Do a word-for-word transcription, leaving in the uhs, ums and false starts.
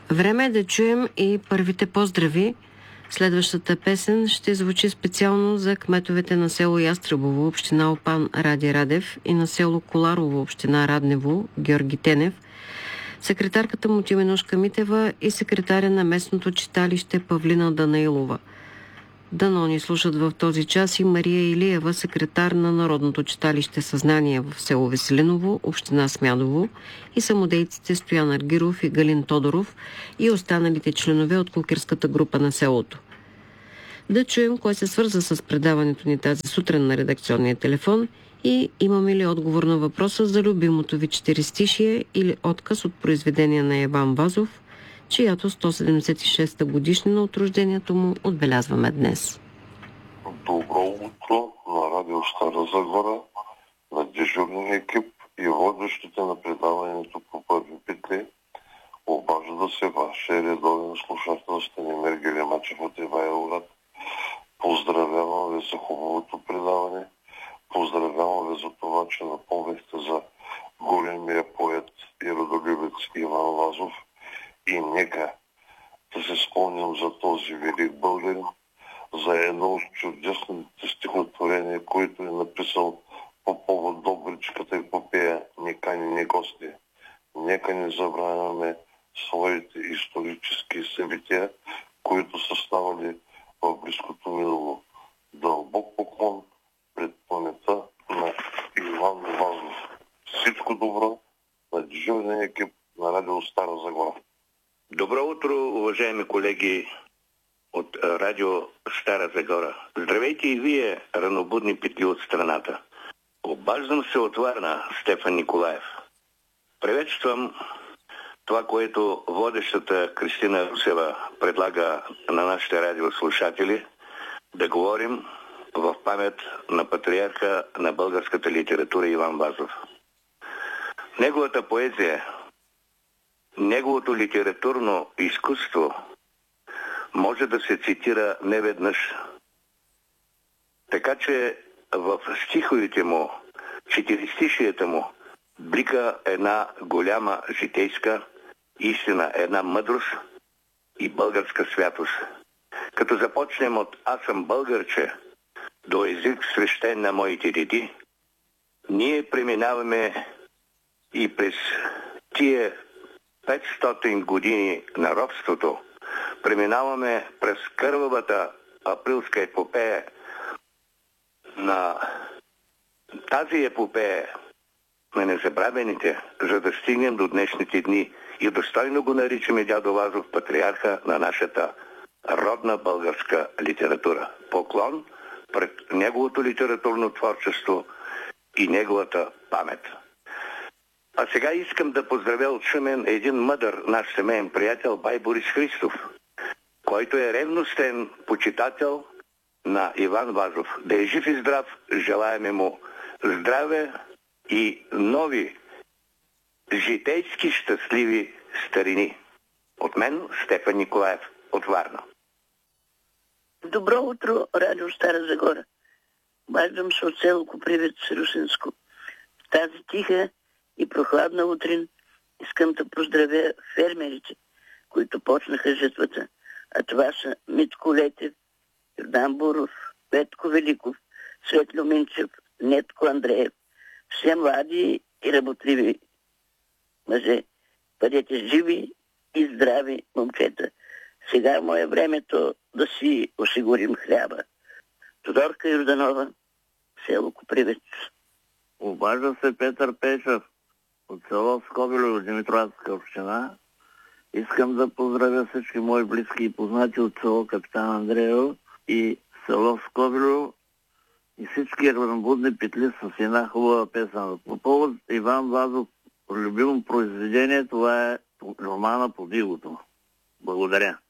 Време е да чуем и първите поздрави. Следващата песен ще звучи специално за кметовете на село Ястребово, община Опан Ради Радев, и на село Коларово, община Раднево, Георги Тенев, секретарката му Теменушка Митева и секретаря на местното читалище Павлина Данаилова. Дано ни слушат в този час и Мария Илиева, секретар на Народното читалище Съзнание в село Веселиново, община Смядово, и самодейците Стоян Аргиров и Галин Тодоров и останалите членове от кулкерската група на селото. Да чуем кой се свърза с предаването ни тази сутрин на редакционния телефон и имаме ли отговор на въпроса за любимото ви четиристишие или отказ от произведение на Иван Вазов, чиято сто седемдесет и шеста годишнина от рождението му отбелязваме днес. Добро утро на радио Стара Загора, на дежурния екип и водещите на предаването по първи петли. Обажда се вашия редовен слушател Станимир Гелемачев от Ивайловград. Поздравявам ви за хубавото предаване. Поздравявам ви за това, че напомнихте за големия поет и родолюбец Иван Вазов. И нека да се спомним за този велик българин, за едно от чудесните стихотворения, които е написал по повод Добричката епопея "Не кани ни гости". Нека не забравяме своите исторически събития, които са ставали в близкото минало. Дълбок поклон пред паметта на Иван Вазов. Всичко добро на дежурния екип на радио Стара Загора. Добро утро, уважаеми колеги от радио Стара Загора. Здравейте и вие, ранобудни петли от страната. Обаждам се от Варна, Стефан Николаев. Приветствам това, което водещата Кристина Русева предлага на нашите радиослушатели, да говорим в памет на патриарха на българската литература Иван Вазов. Неговата поезия, неговото литературно изкуство може да се цитира неведнъж. Така че в стиховете му, четиристишията му, блика една голяма житейска истина, една мъдрост и българска святост. Като започнем от "Аз съм българче" до "Език свещен на моите деди", ние преминаваме и през тия петстотин години на робството, преминаваме през кървавата априлска епопея на тази епопея на незабравените, за да стигнем до днешните дни и достойно го наричаме дядо Вазов патриарха на нашата родна българска литература. Поклон пред неговото литературно творчество и неговата памет. А сега искам да поздравя от Шумен един мъдър наш семейен приятел бай Борис Христов, който е ревностен почитател на Иван Вазов. Да е жив и здрав, желаеме му здраве и нови житейски щастливи старини. От мен Стефан Николаев от Варна. Добро утро, радио Стара Загора. Обаждам се от село Копривец, Русинско. В тази тиха и прохладна утрин искам да поздравя фермерите, които почнаха жетвата. А това са Митко Летев, Йордан Буров, Петко Великов, Светло Минчев, Нетко Андреев. Все млади и работливи мъже. Бъдете живи и здрави, момчета. Сега му е времето да си осигурим хляба. Тодорка Йорданова, село Копривец. Обажда се Петър Пешев от село Скобелево, Димитроватска община. Искам да поздравя всички мои близки и познати от село Капитан Андреево и село Скобелево и всички ранобудни петли с една хубава песен. По повод Иван Вазов, любимо произведение, това е романа "Под игото". Благодаря.